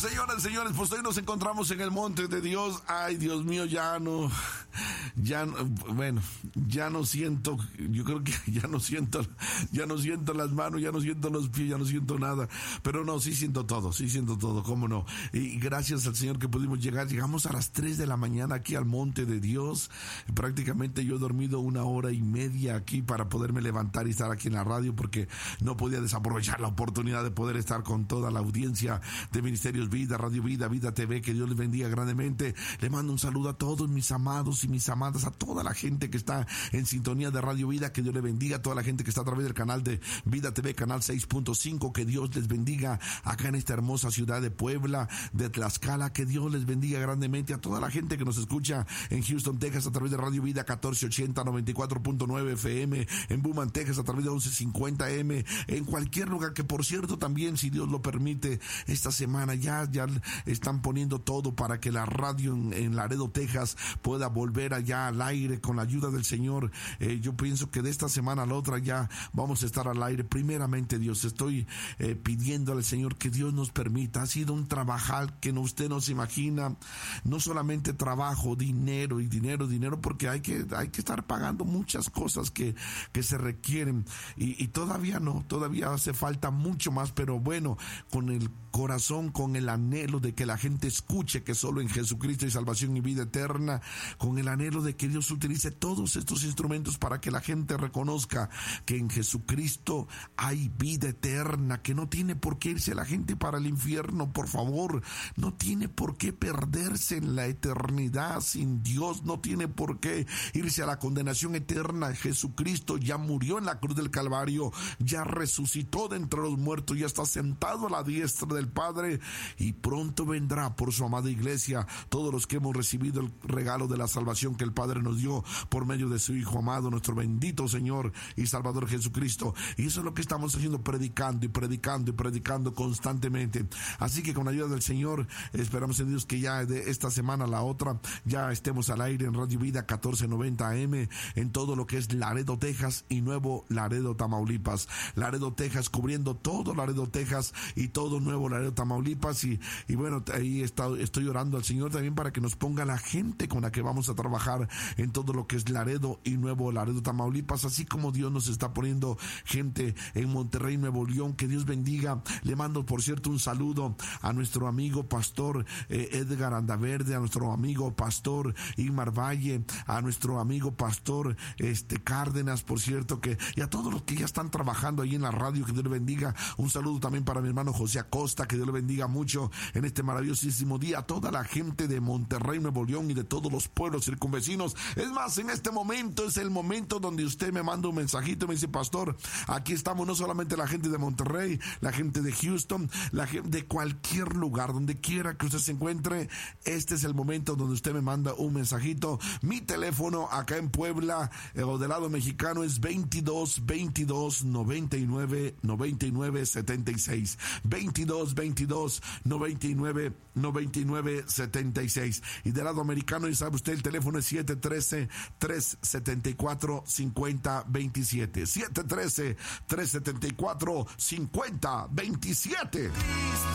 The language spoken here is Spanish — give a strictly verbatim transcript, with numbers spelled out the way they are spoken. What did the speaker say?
señoras y señores, pues hoy nos encontramos en el monte de Dios. Ay, Dios mío, ya no, ya no, bueno, ya no siento, yo creo que ya no siento, ya no siento las manos, ya no siento los pies, ya no siento nada, pero no, sí siento todo, sí siento todo, cómo no. Y gracias al Señor que pudimos llegar, llegamos a las tres de la mañana aquí al monte de Dios. Prácticamente yo he dormido una hora y media aquí para poderme levantar y estar aquí en la radio, porque no podía desaprovechar la oportunidad de poder estar con toda la audiencia de Ministerios Vida, Radio Vida, Vida T V. Que Dios les bendiga grandemente. Le mando un saludo a todos mis amados y mis amadas, a toda la gente que está en sintonía de Radio Vida. Que Dios les bendiga. A toda la gente que está a través del canal de Vida T V, canal seis punto cinco. Que Dios les bendiga acá en esta hermosa ciudad de Puebla, de Tlaxcala. Que Dios les bendiga grandemente. A toda la gente que nos escucha en Houston, Texas, a través de Radio Vida catorce ochenta, noventa y cuatro punto nueve F M, en Beaumont, Texas, a través de once cincuenta M, en cualquier lugar. Que por cierto también, si Dios lo permite, esta semana ya, ya están poniendo todo para que la radio en, en Laredo, Texas, pueda volver allá al aire con la ayuda del Señor. Eh, yo pienso que de esta semana a la otra ya vamos a estar al aire. Primeramente, Dios, estoy eh, pidiendo al Señor que Dios nos permita. Ha sido un trabajar que no, usted no se imagina. No solamente trabajo, dinero y dinero, dinero, porque hay que, hay que estar pagando muchas cosas que, que se requieren. Y, y todavía no, todavía hace falta mucho más, pero bueno, con el corazón, con el anhelo de que la gente escuche que solo en Jesucristo hay salvación y vida eterna, con el anhelo de que Dios utilice todos estos instrumentos para que la gente reconozca que en Jesucristo hay vida eterna, que no tiene por qué irse la gente para el infierno, por favor, no tiene por qué perderse en la eternidad sin Dios, no tiene por qué irse a la condenación eterna. Jesucristo ya murió en la cruz del Calvario, ya resucitó de entre los muertos, ya está sentado a la diestra del Padre, y pronto vendrá por su amada iglesia, todos los que hemos recibido el regalo de la salvación que el Padre nos dio por medio de su Hijo amado, nuestro bendito Señor y Salvador Jesucristo. Y eso es lo que estamos haciendo, predicando y predicando y predicando constantemente. Así que con la ayuda del Señor, esperamos en Dios que ya de esta semana a la otra ya estemos al aire en Radio Vida catorce noventa A M, en todo lo que es Laredo, Texas, y Nuevo Laredo, Tamaulipas. Laredo, Texas, cubriendo todo Laredo, Texas, y todo Nuevo Laredo, Tamaulipas. Y, y bueno, ahí está, estoy orando al Señor también para que nos ponga la gente con la que vamos a trabajar en todo lo que es Laredo y Nuevo Laredo, Tamaulipas, así como Dios nos está poniendo gente en Monterrey, Nuevo León. Que Dios bendiga. Le mando, por cierto, un saludo a nuestro amigo pastor eh, Edgar Andaverde, a nuestro amigo pastor Igmar Valle, a nuestro amigo pastor este Cárdenas, por cierto, que y a todos los que ya están trabajando ahí en la radio. Que Dios le bendiga. Un saludo también para mi hermano José Acosta, que Dios le bendiga mucho en este maravillosísimo día. A toda la gente de Monterrey, Nuevo León, y de todos los pueblos circunvecinos. Es más, en este momento es el momento donde usted me manda un mensajito y me dice: pastor, aquí estamos, no solamente la gente de Monterrey, la gente de Houston, la gente de cualquier lugar, donde quiera que usted se encuentre. Este es el momento donde usted me manda un mensajito. Mi teléfono acá en Puebla, eh, o del lado mexicano, es veintidós veintidós noventa y nueve noventa y nueve setenta y seis. veintidós veintidós noventa y nueve noventa y nueve setenta y seis. Y del lado americano, y sabe usted, el teléfono es siete uno tres, tres siete cuatro, cinco cero dos siete. siete uno tres, tres siete cuatro, cinco cero dos siete.